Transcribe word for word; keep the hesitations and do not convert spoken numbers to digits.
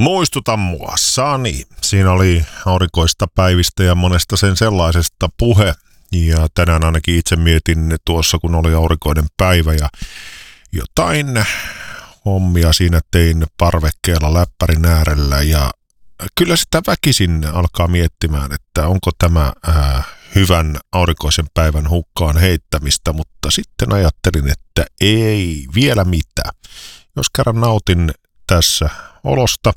Muistuta mua, Sani. Siinä oli aurinkoista päivistä ja monesta sen sellaisesta puhe. Ja tänään ainakin itse mietin tuossa, kun oli aurinkoinen päivä ja jotain hommia siinä tein parvekkeella läppärin äärellä. Ja kyllä sitä väkisin alkaa miettimään, että onko tämä ää, hyvän aurinkoisen päivän hukkaan heittämistä, mutta sitten ajattelin, että ei vielä mitään. Jos kerran nautin tässä olosta